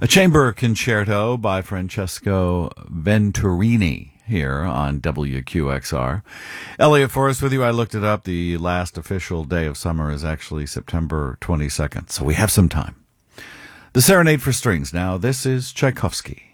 A chamber concerto by Francesco Venturini here on WQXR. Elliot Forrest with you. I looked it up. The last official day of summer is actually September 22nd, so we have some time. The Serenade for Strings. Now, this is Tchaikovsky.